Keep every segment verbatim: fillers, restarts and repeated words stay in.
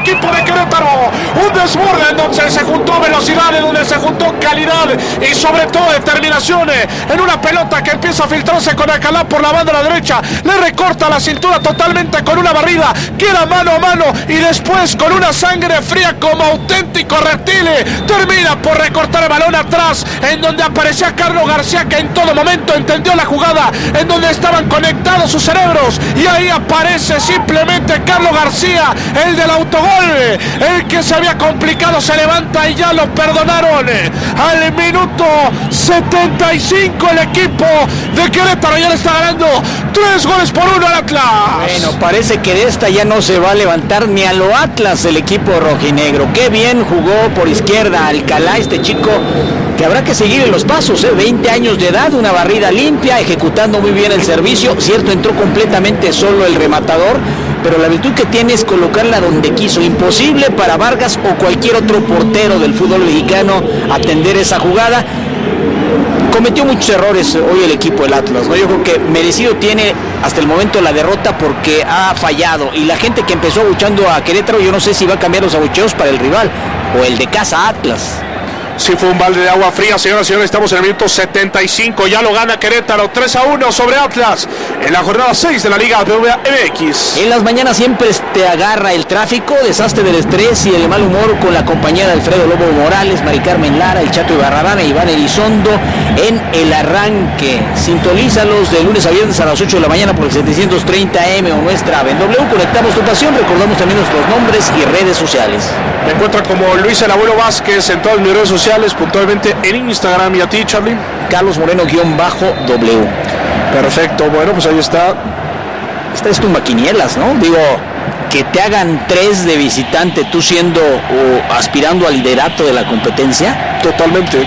equipo de Querétaro. Un desborde en donde se juntó velocidad, en donde se juntó calidad y sobre todo determinación en una pelota que empieza a filtrarse con Alcalá por la banda a la derecha. Le recorta la cintura totalmente con una barrida. Queda mano a mano y después con una sangre fría como auténtico reptil. Termina por recortar el balón atrás en donde aparecía Carlos García, que en todo momento entendió la jugada, en donde estaban conectados sus cerebros, y ahí aparece simplemente Carlos García, el del autogol, el que se había complicado, se levanta y ya lo perdonaron. Al minuto setenta y cinco el equipo de Querétaro ya le está ganando tres goles por uno al Atlas. Bueno, parece que de esta ya no se va a levantar ni a lo Atlas el equipo rojinegro. Qué bien jugó por izquierda Alcalá, este chico que habrá que seguir en los pasos, ¿eh? veinte años de edad, una barrida limpia, ejecutando muy bien el servicio. Cierto, entró completamente solo el rematador, pero la virtud que tiene es colocarla donde quiso. Imposible para Vargas o cualquier otro portero del fútbol mexicano atender esa jugada. Cometió muchos errores hoy el equipo del Atlas, ¿no? Yo creo que merecido tiene hasta el momento la derrota porque ha fallado. Y la gente que empezó abuchando a Querétaro, yo no sé si va a cambiar los abucheos para el rival o el de casa Atlas. Sí, fue un balde de agua fría, señoras y señores. Estamos en el minuto setenta y cinco. Ya lo gana Querétaro tres a uno sobre Atlas en la jornada seis de la Liga B B V A M X. En las mañanas siempre te agarra el tráfico, desastre del estrés y el mal humor con la compañía de Alfredo Lobo Morales, Mari Carmen Lara, el Chato Ibarrarán e Iván Elizondo en El Arranque. Sintonízalos de lunes a viernes a las ocho de la mañana por el setecientos treinta A M o nuestra app en W. Conectamos tu pasión. Recordamos también nuestros nombres y redes sociales. Me encuentra como Luis el Abuelo Vázquez en todas mis redes sociales, puntualmente en Instagram. Y a ti, Charlie. Carlos Moreno guión bajo W. Perfecto, bueno, pues ahí está. Esta es tu maquinielas, ¿no? Digo, que te hagan tres de visitante, tú siendo o aspirando al liderato de la competencia. Totalmente.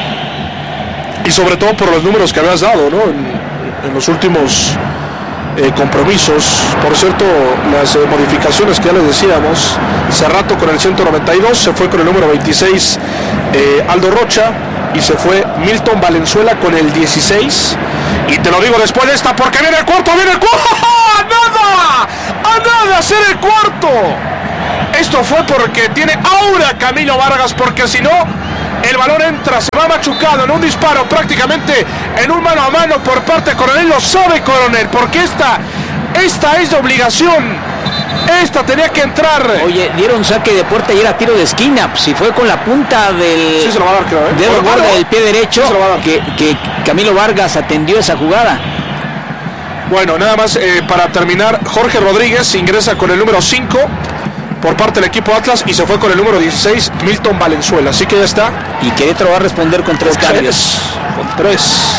Y sobre todo por los números que habías dado, ¿no? En, en los últimos eh, compromisos. Por cierto, las eh, modificaciones que ya les decíamos. Cerrato con el ciento noventa y dos, se fue con el número veintiséis eh, Aldo Rocha, y se fue Milton Valenzuela con el dieciséis. Y te lo digo después de esta, porque viene el cuarto, viene el cuarto. ¡A nada! ¡A nada hacer el cuarto! Esto fue porque tiene aura Camilo Vargas, porque si no, el balón entra, se va machucado en un disparo, prácticamente en un mano a mano por parte de Coronel. Lo sabe Coronel, porque esta, esta es de obligación. Esta tenía que entrar. Oye, dieron saque de puerta y era tiro de esquina. Si fue con la punta del sí, se lo va a dar, creo, ¿eh? dedo bueno, gordo del pie derecho, sí, que, que Camilo Vargas atendió esa jugada. Bueno, nada más eh, para terminar, Jorge Rodríguez ingresa con el número cinco por parte del equipo Atlas y se fue con el número dieciséis Milton Valenzuela. Así que ya está. Y Querétaro va a responder con tres cambios. Con tres.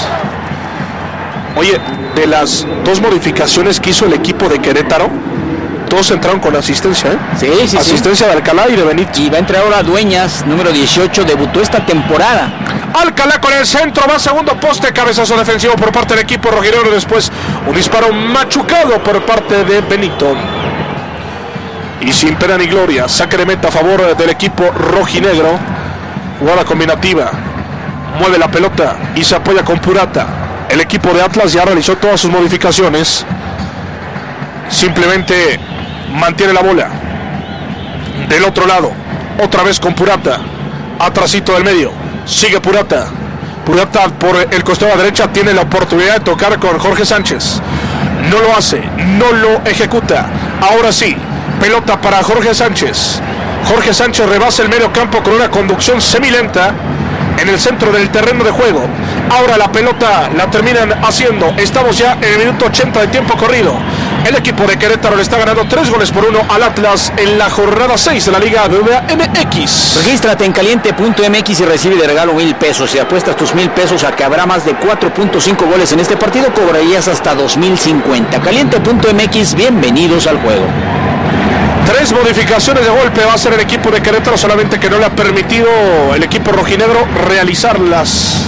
Oye, de las dos modificaciones que hizo el equipo de Querétaro, todos entraron con asistencia, ¿eh? Sí, sí, asistencia sí. de Alcalá y de Benito. Y va a entrar ahora Dueñas, número dieciocho, debutó esta temporada. Alcalá con el centro, va segundo poste, cabezazo defensivo por parte del equipo rojinegro. Después un disparo machucado por parte de Benito. Y sin pena ni gloria, saque de meta a favor del equipo rojinegro. Jugada combinativa, mueve la pelota y se apoya con Purata. El equipo de Atlas ya realizó todas sus modificaciones. Simplemente mantiene la bola. Del otro lado, otra vez con Purata, atrasito del medio, sigue Purata. Purata por el costado a la derecha tiene la oportunidad de tocar con Jorge Sánchez. No lo hace, no lo ejecuta. Ahora sí, pelota para Jorge Sánchez. Jorge Sánchez rebasa el medio campo con una conducción semilenta en el centro del terreno de juego. Ahora la pelota la terminan haciendo. Estamos ya en el minuto ochenta de tiempo corrido. El equipo de Querétaro le está ganando tres goles por uno al Atlas en la jornada seis de la Liga B B V A M X. Regístrate en caliente punto M X y recibe de regalo mil pesos. Si apuestas tus mil pesos a que habrá más de cuatro punto cinco goles en este partido, cobrarías hasta dos mil cincuenta. caliente punto M X, bienvenidos al juego. Tres modificaciones de golpe va a hacer el equipo de Querétaro, solamente que no le ha permitido el equipo rojinegro realizarlas.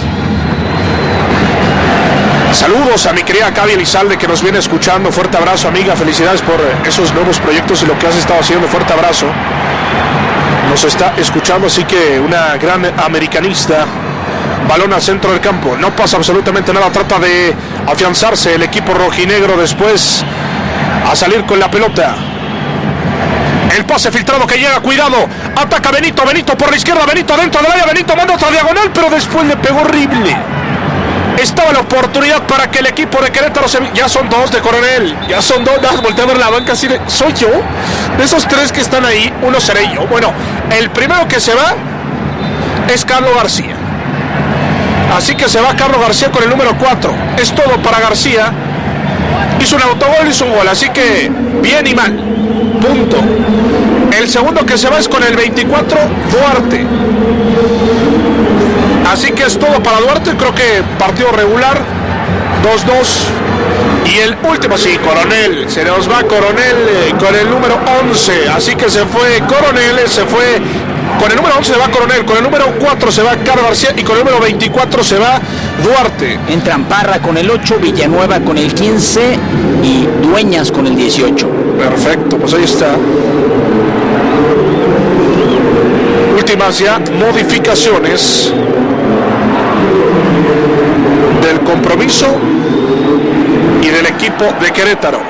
Saludos a mi querida Cavi Elizalde, que nos viene escuchando. Fuerte abrazo, amiga. Felicidades por esos nuevos proyectos y lo que has estado haciendo. Fuerte abrazo. Nos está escuchando, así que una gran americanista. Balón al centro del campo. No pasa absolutamente nada. Trata de afianzarse el equipo rojinegro después a salir con la pelota. El pase filtrado que llega, cuidado. Ataca Benito, Benito por la izquierda, Benito dentro del área, Benito manda otra diagonal, pero después le pegó horrible. Estaba la oportunidad para que el equipo de Querétaro se... Ya son dos de Coronel, ya son dos. Das, voltea a ver la banca así de... ¿Soy yo? De esos tres que están ahí, uno seré yo. Bueno, el primero que se va es Carlos García. Así que se va Carlos García con el número cuatro. Es todo para García. Hizo un autogol, hizo un gol. Así que bien y mal. Punto. El segundo que se va es con el veinticuatro, Duarte. Así que es todo para Duarte. Creo que partido regular. dos dos. Y el último, sí, Coronel. Se nos va Coronel eh, con el número once. Así que se fue Coronel, se fue... Con el número once se va Coronel, con el número cuatro se va Carlos García y con el número veinticuatro se va Duarte. Entran Parra con el ocho, Villanueva con el quince y Dueñas con el dieciocho. Perfecto, pues ahí está. Últimas ya modificaciones del compromiso y del equipo de Querétaro.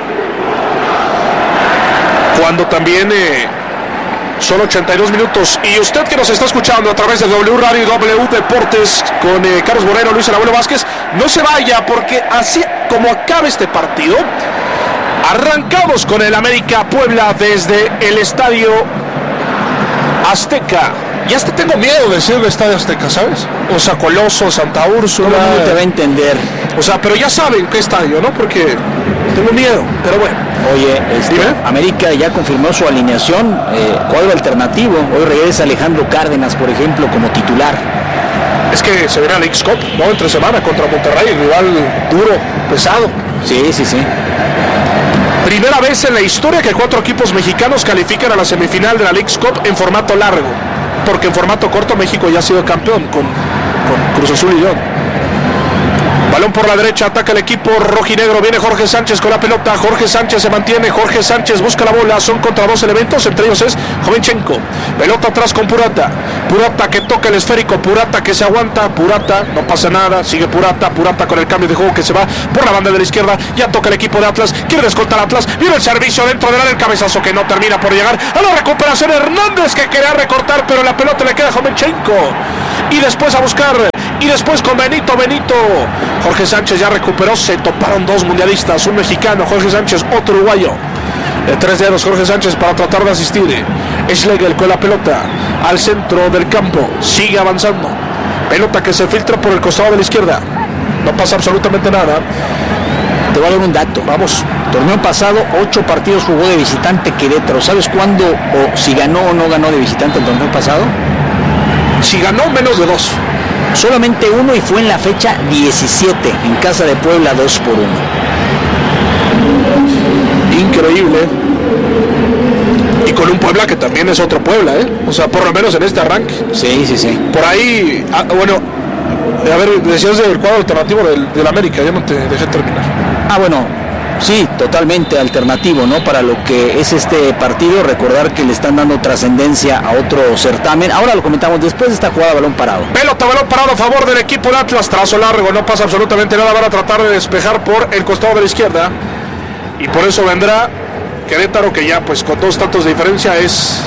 Cuando también... Eh, Son ochenta y dos minutos. Y usted que nos está escuchando a través de W Radio y W Deportes con eh, Carlos Moreno, Luis El Abuelo Vázquez, no se vaya, porque así como acabe este partido, arrancamos con el América Puebla desde el Estadio Azteca. Y hasta tengo miedo de decir el Estadio Azteca, ¿sabes? O sea, Coloso, Santa Úrsula. ¿Cómo te va a entender? O sea, pero ya saben qué estadio, ¿no? Porque tengo miedo, pero bueno. Oye, este, América ya confirmó su alineación, eh, cuadro alternativo. Hoy regresa Alejandro Cárdenas, por ejemplo, como titular. Es que se verá la X-Cup, ¿no? Entre semana contra Monterrey, el rival duro, pesado. Sí, sí, sí. Primera vez en la historia que cuatro equipos mexicanos califican a la semifinal de la Leagues Cup en formato largo, porque en formato corto México ya ha sido campeón con, con Cruz Azul y León. Balón por la derecha, ataca el equipo rojinegro, viene Jorge Sánchez con la pelota, Jorge Sánchez se mantiene, Jorge Sánchez busca la bola, son contra dos elementos, entre ellos es Jovenchenko, pelota atrás con Purata, Purata que toca el esférico, Purata que se aguanta, Purata, no pasa nada, sigue Purata, Purata con el cambio de juego que se va por la banda de la izquierda, ya toca el equipo de Atlas, quiere descontar Atlas, viene el servicio dentro del área, el cabezazo que no termina por llegar a la recuperación, Hernández que quería recortar, pero la pelota le queda a Jovenchenko, y después a buscar, y después con Benito, Benito, Jorge Sánchez ya recuperó, se toparon dos mundialistas, un mexicano, Jorge Sánchez, otro uruguayo. De tres dedos, Jorge Sánchez para tratar de asistir. Schlegel con la pelota al centro del campo, sigue avanzando. Pelota que se filtra por el costado de la izquierda. No pasa absolutamente nada. Te voy a dar un dato. Vamos. Torneo pasado, ocho partidos jugó de visitante Querétaro. ¿Sabes cuándo o si ganó o no ganó de visitante el torneo pasado? Si ganó, menos de dos. Solamente uno y fue en la fecha diecisiete, en casa de Puebla, dos por uno. Increíble. Y con un Puebla que también es otro Puebla, ¿eh? O sea, por lo menos en este arranque. Sí, sí, sí. Por ahí, ah, bueno, a ver, decías del cuadro alternativo del, del América, ya no te dejé terminar. Ah, bueno. Sí, totalmente alternativo, ¿no? Para lo que es este partido, recordar que le están dando trascendencia a otro certamen. Ahora lo comentamos después de esta jugada, balón parado. Pelota, balón parado a favor del equipo de Atlas, trazo largo, no pasa absolutamente nada, van a tratar de despejar por el costado de la izquierda. Y por eso vendrá Querétaro, que ya pues con dos tantos de diferencia es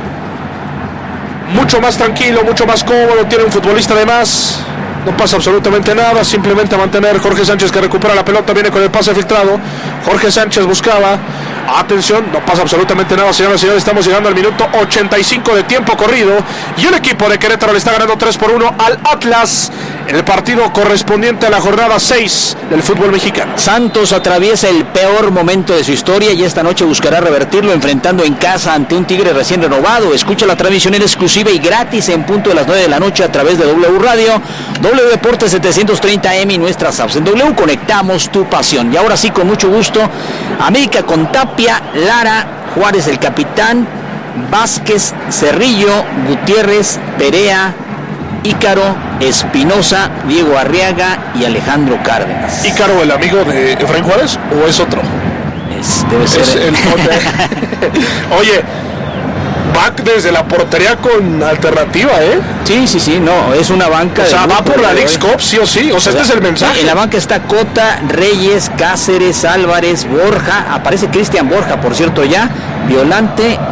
mucho más tranquilo, mucho más cómodo, tiene un futbolista de más. No pasa absolutamente nada, simplemente a mantener Jorge Sánchez que recupera la pelota, viene con el pase filtrado. Jorge Sánchez buscaba, atención, no pasa absolutamente nada, señoras y señores, estamos llegando al minuto ochenta y cinco de tiempo corrido y el equipo de Querétaro le está ganando tres por uno al Atlas en el partido correspondiente a la jornada seis del fútbol mexicano. Santos atraviesa el peor momento de su historia y esta noche buscará revertirlo enfrentando en casa ante un Tigre recién renovado. Escucha la transmisión en exclusiva y gratis en punto de las nueve de la noche a través de W Radio, W Deportes setecientos treinta M y nuestras apps. En W conectamos tu pasión. Y ahora sí, con mucho gusto, América con Tapia, Lara, Juárez el capitán, Vázquez, Cerrillo, Gutiérrez, Perea, Ícaro, Espinosa, Diego Arriaga y Alejandro Cárdenas. ¿Ícaro el amigo de Efraín Juárez o es otro? Es, debe ser es el... Oye, back desde la portería con alternativa, ¿eh? Sí, sí, sí, no, es una banca. O sea, de va por la Leagues Cup, sí o sí. O sea, o sea, este es el mensaje. En la banca está Cota, Reyes, Cáceres, Álvarez, Borja. Aparece Cristian Borja, por cierto, ya. Violante,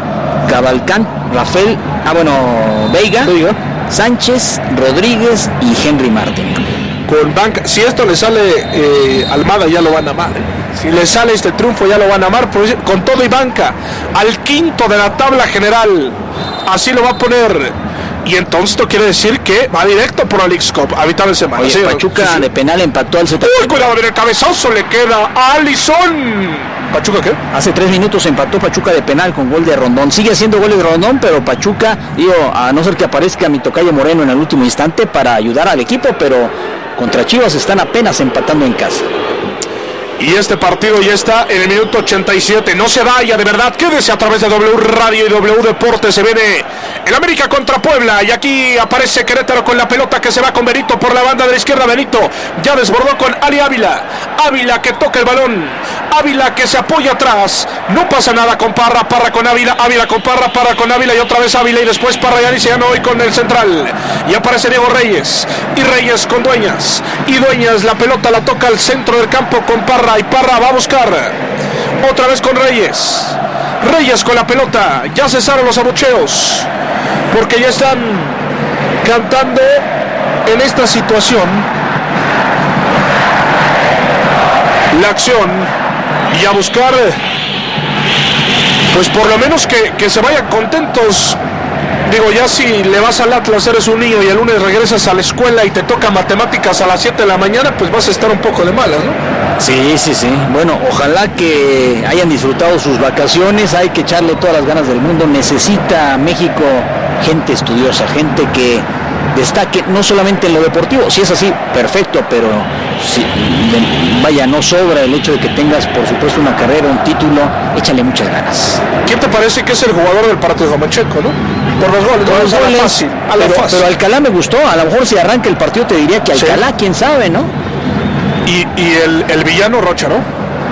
Cavalcán, Rafael, ah bueno, Veiga, Veiga, Sánchez, Rodríguez y Henry Martin. Con banca, si esto le sale eh, Almada ya lo van a amar, ¿eh? Si le sale este triunfo ya lo van a amar, con todo y banca, al quinto de la tabla general, así lo va a poner. Y entonces esto quiere decir que va directo por la Leagues Cup a mitad de semana. Oye, ¿sí? Pachuca sí, sí. de penal empató al setenta. Uy, cuidado, en el cabezazo le queda a Alisson. ¿Pachuca qué? Hace tres minutos empató Pachuca de penal con gol de Rondón. Sigue haciendo goles de Rondón, pero Pachuca, digo, a no ser que aparezca mi tocayo Moreno en el último instante para ayudar al equipo, pero contra Chivas están apenas empatando en casa. Y este partido ya está en el minuto ochenta y siete. No se vaya, de verdad, quédese a través de W Radio y W Deportes. Se viene el América contra Puebla. Y aquí aparece Querétaro con la pelota que se va con Benito por la banda de la izquierda. Benito ya desbordó con Ali Ávila. Ávila que toca el balón. Ávila que se apoya atrás. No pasa nada con Parra. Parra con Ávila. Ávila con Parra. Parra con Ávila. Y otra vez Ávila. Y después Parra y Aniciano hoy con el central. Y aparece Diego Reyes. Y Reyes con Dueñas. Y Dueñas la pelota la toca al centro del campo con Parra. Y Parra va a buscar otra vez con Reyes. Reyes con la pelota. Ya cesaron los abucheos porque ya están cantando en esta situación la acción y a buscar, pues por lo menos que, que se vayan contentos. Digo, ya si le vas al Atlas, eres un niño y el lunes regresas a la escuela y te toca matemáticas a las siete de la mañana, pues vas a estar un poco de malas, ¿no? Sí, sí, sí. Bueno, ojalá que hayan disfrutado sus vacaciones. Hay que echarle todas las ganas del mundo. Necesita México gente estudiosa, gente que destaque no solamente en lo deportivo. Si es así, perfecto, pero si, vaya, no sobra el hecho de que tengas, por supuesto, una carrera, un título. Échale muchas ganas. ¿Quién te parece que es el jugador del partido? Macheco, ¿no? Por los goles, por los a goles, la fácil, a la pero, fácil. Pero Alcalá me gustó. A lo mejor si arranca el partido te diría que Alcalá, sí. Quién sabe, ¿no? Y, y el, el villano Rocha, ¿no?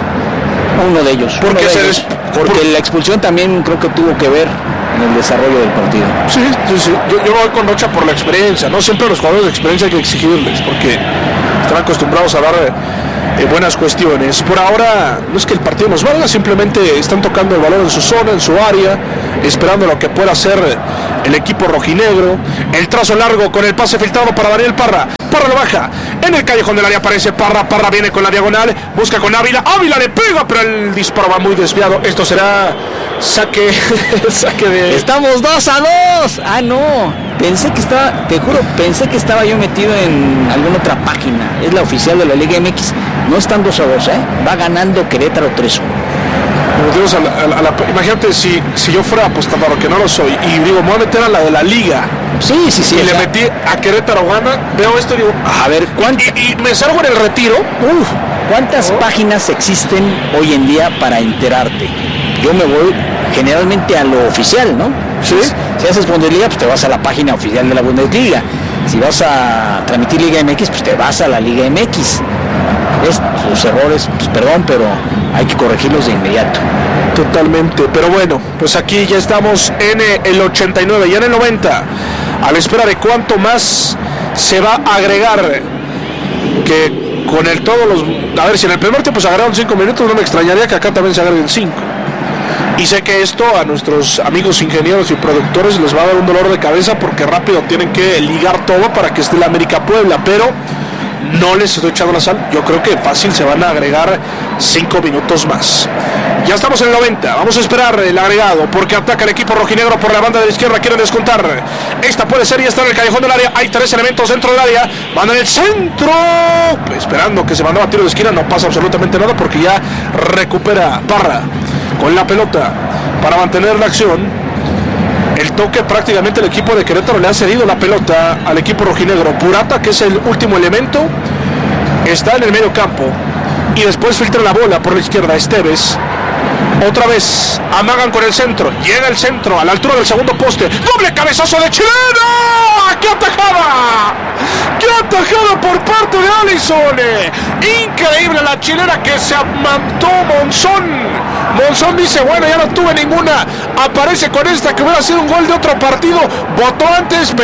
Uno de ellos. Porque, uno de se ellos. Des... porque por... la expulsión también creo que tuvo que ver en el desarrollo del partido. Sí, sí, sí. Yo, yo voy con Rocha por la experiencia, ¿no? Siempre a los jugadores de experiencia hay que exigirles, porque están acostumbrados a dar eh, buenas cuestiones. Por ahora no es que el partido nos valga, simplemente están tocando el balón en su zona, en su área, esperando lo que pueda hacer el equipo rojinegro. El trazo largo con el pase filtrado para Daniel Parra. Parra lo baja, en el callejón del área aparece Parra, Parra viene con la diagonal, busca con Ávila, Ávila le pega, pero el disparo va muy desviado. Esto será saque, saque de... Estamos dos a dos. Ah, no, pensé que estaba, te juro, pensé que estaba yo metido en alguna otra página. Es la oficial de la Liga M X. No están dos a dos, ¿eh? Va ganando Querétaro tres uno. Dios, a la, a la, imagínate si, si yo fuera apostador, que no lo soy, y digo, me voy a meter a la de la Liga. Sí, sí, sí. Y le sea... metí a Querétaro gana, veo esto y digo, a ver, ¿cuánto? Y, y me salgo en el retiro. Uf, ¿cuántas oh. páginas existen hoy en día para enterarte? Yo me voy generalmente a lo oficial, ¿no? Sí. Pues, si haces Bundesliga, pues te vas a la página oficial de la Bundesliga. Si vas a transmitir Liga M X, pues te vas a la Liga M X. Es, sus errores, pues perdón, pero hay que corregirlos de inmediato. Totalmente, pero bueno, pues aquí ya estamos en el ochenta y nueve y en el noventa, a la espera de cuánto más se va a agregar, que con el todos los, a ver, si en el primer tiempo se agregaron cinco minutos, no me extrañaría que acá también se agreguen cinco. Y sé que esto a nuestros amigos ingenieros y productores les va a dar un dolor de cabeza porque rápido tienen que ligar todo para que esté la América Puebla, pero no les estoy echando la sal. Yo creo que fácil se van a agregar cinco minutos más. Ya estamos en el noventa. Vamos a esperar el agregado porque ataca el equipo rojinegro por la banda de la izquierda. Quieren descontar. Esta puede ser y está en el callejón del área. Hay tres elementos dentro del área. Van en el centro. Esperando que se mandaba a tiro de esquina. No pasa absolutamente nada porque ya recupera Parra con la pelota para mantener la acción. El toque, prácticamente el equipo de Querétaro le ha cedido la pelota al equipo rojinegro. Purata, que es el último elemento, está en el medio campo y después filtra la bola por la izquierda. Esteves, otra vez amagan con el centro, llega el centro a la altura del segundo poste, doble cabezazo de Chilena. ¡Qué atajada! ¡Qué atajada por parte de Alisson! Increíble la chilena que se amantó Monzón. Monzón dice, bueno, ya no tuve ninguna. Aparece con esta que hubiera sido un gol de otro partido. Votó antes, pero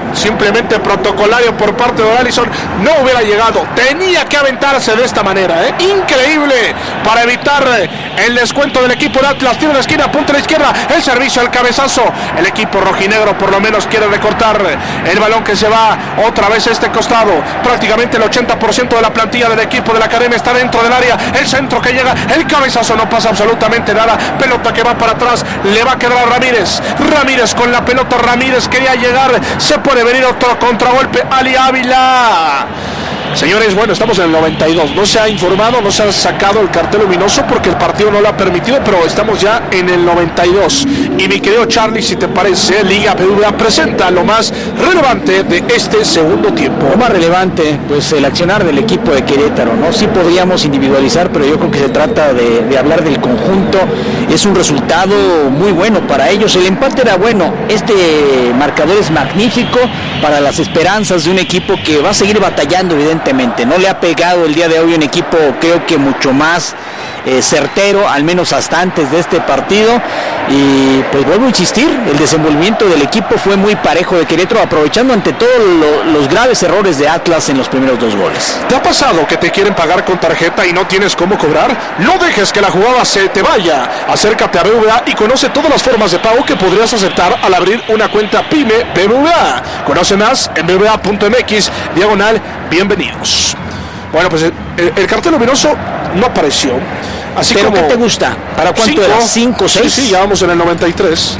simplemente protocolario por parte de Alisson, no hubiera llegado. Tenía que aventarse de esta manera, ¿eh? Increíble, para evitar el descuento del equipo de Atlas. Tiro de esquina, punta a la izquierda, el servicio, el cabezazo. El equipo rojinegro por lo menos quiere recortar el balón que se va otra vez a este costado. Prácticamente el ochenta por ciento de la plantilla del equipo de la academia está dentro del área. El centro que llega, el cabezazo, no pasa absolutamente nada. Pelota que va para atrás, le va a quedar a Ramírez. Ramírez con la pelota, Ramírez quería llegar, se puede venir otro contragolpe. Ali Ávila. Señores, bueno, estamos en el noventa y dos. No se ha informado, no se ha sacado el cartel luminoso porque el partido no lo ha permitido, pero estamos ya en el noventa y dos. Y mi querido Charlie, si te parece, Liga B B V A presenta lo más relevante de este segundo tiempo. Lo más relevante, pues el accionar del equipo de Querétaro, ¿no? Sí podríamos individualizar, pero yo creo que se trata de, de hablar del conjunto. Es un resultado muy bueno para ellos. El empate era bueno. Este marcador es magnífico para las esperanzas de un equipo que va a seguir batallando, evidentemente. No le ha pegado el día de hoy un equipo, creo que mucho más eh, certero, al menos hasta antes de este partido. Y pues vuelvo a insistir, el desenvolvimiento del equipo fue muy parejo de Querétaro, aprovechando ante todo lo, los graves errores de Atlas en los primeros dos goles. ¿Te ha pasado que te quieren pagar con tarjeta y no tienes cómo cobrar? No dejes que la jugada se te vaya. Acércate a B B V A y conoce todas las formas de pago que podrías aceptar al abrir una cuenta PYME B B V A. Conoce más en b b v a punto m x diagonal bienvenidos. Bueno, pues el, el cartel luminoso no apareció. Así ¿Pero como qué te gusta? ¿Para cuánto cinco, era? ¿cinco, seis? Sí, sí, ya vamos en el noventa y tres.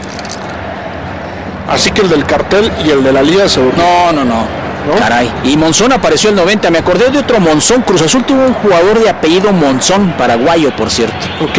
Así que el del cartel y el de la liga se... No, no, no, ¿no? Caray. Y Monzón apareció el noventa. Me acordé de otro Monzón. Cruz Azul tuvo un jugador de apellido Monzón, paraguayo, por cierto. Ok.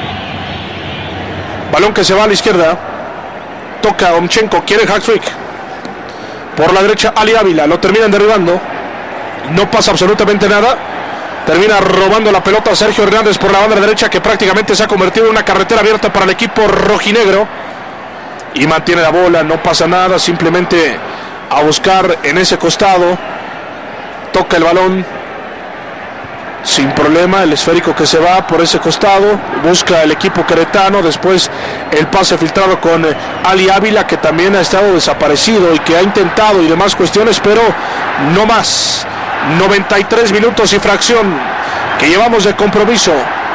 Balón que se va a la izquierda. Toca Omchenko, quiere hat-trick. Por la derecha, Ali Ávila. Lo terminan derribando. No pasa absolutamente nada. Termina robando la pelota a Sergio Hernández por la banda derecha, que prácticamente se ha convertido en una carretera abierta para el equipo rojinegro. Y mantiene la bola, no pasa nada, simplemente a buscar en ese costado. Toca el balón sin problema, el esférico que se va por ese costado. Busca el equipo queretano, después el pase filtrado con Ali Ávila, que también ha estado desaparecido y que ha intentado y demás cuestiones, pero no más. noventa y tres minutos y fracción que llevamos de compromiso.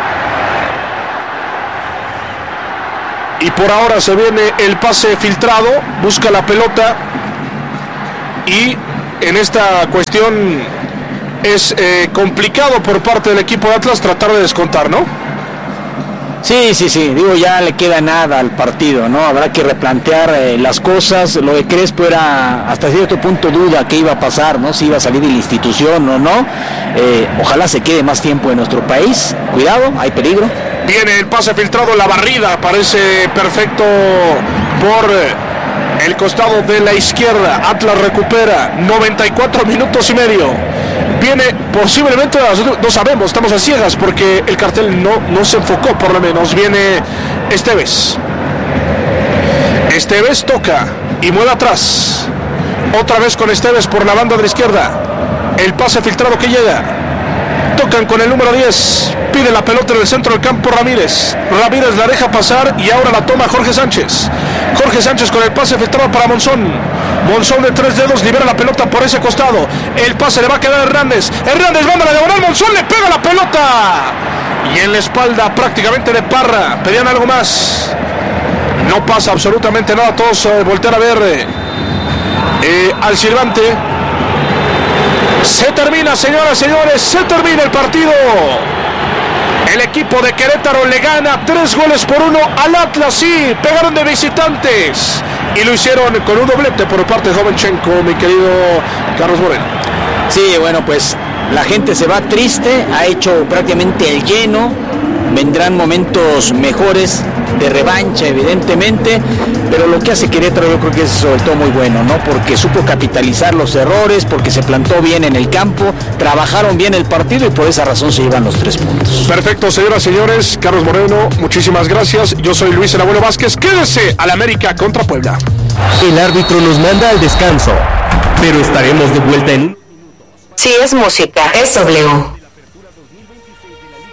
Y por ahora se viene el pase filtrado, busca la pelota y en esta cuestión es eh, complicado por parte del equipo de Atlas tratar de descontar, ¿no? Sí, sí, sí, digo, ya le queda nada al partido, ¿no? Habrá que replantear eh, las cosas. Lo de Crespo era hasta cierto punto duda qué iba a pasar, ¿no? Si iba a salir de la institución o no. Eh, ojalá se quede más tiempo en nuestro país. Cuidado, hay peligro. Viene el pase filtrado, la barrida, parece perfecto por el costado de la izquierda. Atlas recupera, noventa y cuatro minutos y medio. Viene posiblemente, no sabemos, estamos a ciegas porque el cartel no, no se enfocó por lo menos. Viene Esteves. Esteves toca y mueve atrás. Otra vez con Esteves por la banda de la izquierda. El pase filtrado que llega. Tocan con el número diez. Pide la pelota en el centro del campo Ramírez. Ramírez la deja pasar y ahora la toma Jorge Sánchez. Jorge Sánchez con el pase filtrado para Monzón. Monzón de tres dedos libera la pelota por ese costado. El pase le va a quedar a Hernández. Hernández manda la diagonal. Monzón le pega la pelota. Y en la espalda prácticamente de Parra. Pedían algo más. No pasa absolutamente nada. Todos eh, voltean a ver eh, eh, al silbante. Se termina, señoras y señores. Se termina el partido. El equipo de Querétaro le gana tres goles por uno al Atlas. Sí, pegaron de visitantes y lo hicieron con un doblete por parte de Jovenchenko, mi querido Carlos Moreno. Sí, bueno, pues la gente se va triste, ha hecho prácticamente el lleno. Vendrán momentos mejores de revancha, evidentemente, pero lo que hace Querétaro yo creo que es sobre todo muy bueno, ¿no? Porque supo capitalizar los errores, porque se plantó bien en el campo, trabajaron bien el partido y por esa razón se llevan los tres puntos. Perfecto, señoras y señores, Carlos Moreno, muchísimas gracias. Yo soy Luis el Abuelo Vázquez. Quédese al América contra Puebla. El árbitro nos manda al descanso, pero estaremos de vuelta en... Si es música, es W.